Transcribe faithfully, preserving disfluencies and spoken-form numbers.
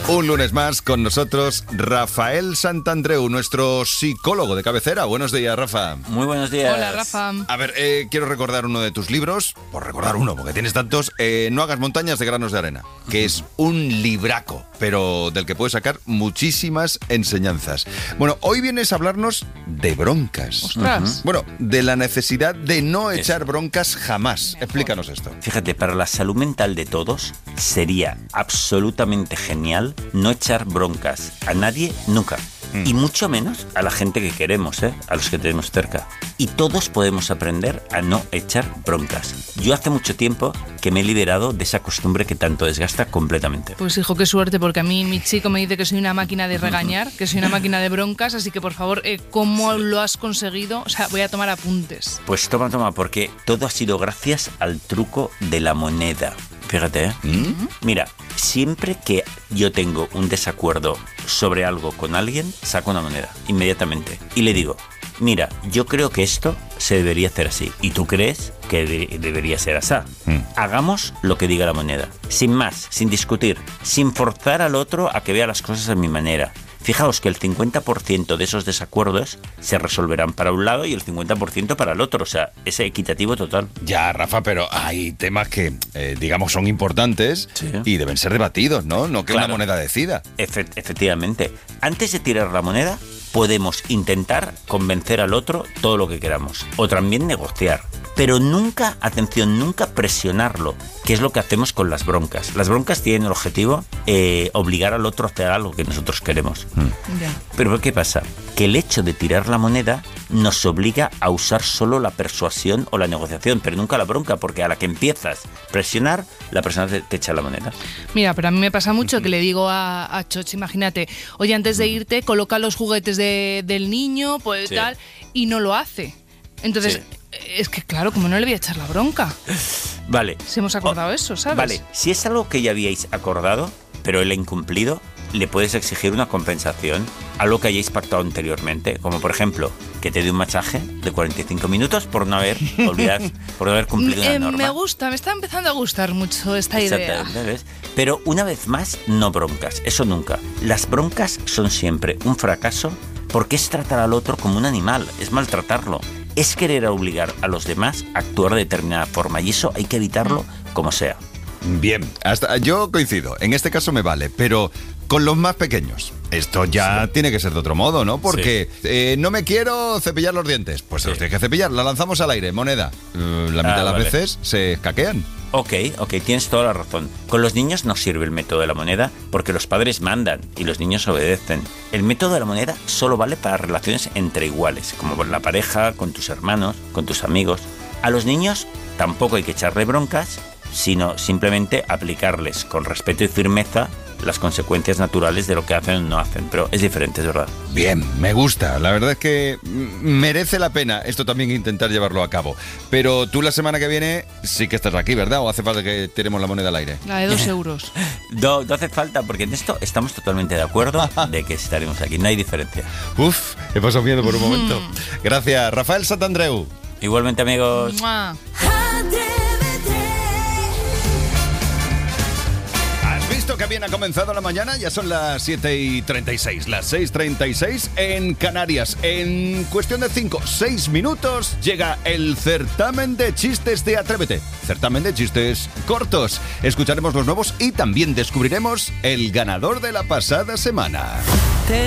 Un lunes más con nosotros Rafael Santandreu, nuestro psicólogo de cabecera. Buenos días, Rafa. Muy buenos días. Hola, Rafa. A ver, eh, quiero recordar uno de tus libros, por recordar uno, porque tienes tantos, eh, No hagas montañas de granos de arena, que es un libraco, pero del que puedes sacar muchísimas enseñanzas. Bueno, hoy vienes a hablarnos de broncas. Ostras. Uh-huh. Bueno, de la necesidad de no echar broncas jamás. Explícanos esto. Fíjate, para la salud mental de todos sería absolutamente genial no echar broncas a nadie nunca. Mm. Y mucho menos a la gente que queremos, ¿eh? A los que tenemos cerca. Y todos podemos aprender a no echar broncas. Yo hace mucho tiempo que me he liberado de esa costumbre que tanto desgasta completamente. Pues hijo, qué suerte, porque a mí mi chico me dice que soy una máquina de regañar, que soy una máquina de broncas, así que por favor, eh, ¿cómo lo has conseguido? O sea, voy a tomar apuntes. Pues toma, toma, porque todo ha sido gracias al truco de la moneda. Fíjate, ¿eh? ¿Mm? Mira, siempre que yo tengo un desacuerdo sobre algo con alguien, saco una moneda, inmediatamente. Y le digo, mira, yo creo que esto se debería hacer así. Y tú crees que de- debería ser así. Mm. Hagamos lo que diga la moneda. Sin más, sin discutir, sin forzar al otro a que vea las cosas a mi manera. Fijaos que el cincuenta por ciento de esos desacuerdos se resolverán para un lado y el cincuenta por ciento para el otro. O sea, es equitativo total. Ya, Rafa, pero hay temas que, eh, digamos, son importantes, Sí. y deben ser debatidos, ¿no? No que Claro. una moneda decida. Efe- efectivamente. Antes de tirar la moneda, podemos intentar convencer al otro todo lo que queramos. O también negociar. Pero nunca, atención, nunca presionarlo, que es lo que hacemos con las broncas. Las broncas tienen el objetivo eh, obligar al otro a hacer algo que nosotros queremos. Ya. Pero ¿qué pasa? Que el hecho de tirar la moneda nos obliga a usar solo la persuasión o la negociación, pero nunca la bronca, porque a la que empiezas a presionar, la persona te, te echa la moneda. Mira, pero a mí me pasa mucho que le digo a, a Choch, imagínate, oye, antes de irte, coloca los juguetes de, del niño, pues Sí. tal, y no lo hace. Entonces, Sí. es que claro, como no le voy a echar la bronca. Vale. Si hemos acordado O- eso, ¿sabes? Vale, si es algo que ya habíais acordado, pero él ha incumplido, le puedes exigir una compensación, algo que hayáis pactado anteriormente, como por ejemplo, que te dé un masaje de cuarenta y cinco minutos por no haber olvidado, por no haber cumplido Eh, una norma. me gusta, me está empezando a gustar mucho esta idea. Exactamente, ¿ves? Pero una vez más, no broncas, eso nunca. Las broncas son siempre un fracaso porque es tratar al otro como un animal, es maltratarlo. Es querer obligar a los demás a actuar de determinada forma y eso hay que evitarlo como sea. Bien, hasta yo coincido. En este caso me vale, pero con los más pequeños. Esto ya sí. tiene que ser de otro modo, ¿no? Porque sí. eh, no me quiero cepillar los dientes. Pues se sí. los tienes que cepillar. La lanzamos al aire, moneda. Uh, la mitad ah, de las vale. veces se escaquean. Ok, ok, tienes toda la razón. Con los niños no sirve el método de la moneda porque los padres mandan y los niños obedecen. El método de la moneda solo vale para relaciones entre iguales, como con la pareja, con tus hermanos, con tus amigos. A los niños tampoco hay que echarle broncas, sino simplemente aplicarles con respeto y firmeza las consecuencias naturales de lo que hacen o no hacen. Pero es diferente, es verdad. Bien, me gusta. La verdad es que merece la pena esto también intentar llevarlo a cabo. Pero tú la semana que viene sí que estás aquí, ¿verdad? ¿O hace falta que tiremos la moneda al aire? La de dos euros. No, no hace falta, porque en esto estamos totalmente de acuerdo de que estaremos aquí. No hay diferencia. Uf, he pasado miedo por un momento. Gracias, Rafael Santandreu. Igualmente, amigos. ¡Mua! Que bien ha comenzado la mañana, ya son las siete y treinta y seis, las seis y treinta y seis en Canarias. En cuestión de cinco, seis minutos llega el certamen de chistes de Atrévete. Certamen de chistes cortos. Escucharemos los nuevos y también descubriremos el ganador de la pasada semana.